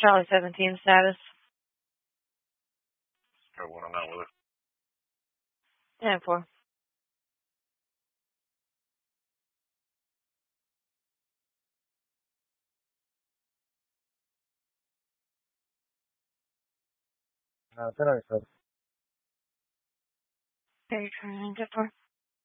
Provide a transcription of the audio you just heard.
Charlie 17 status. Got one on that with it. 10-4. Tonight, sir. Okay, trying to get for.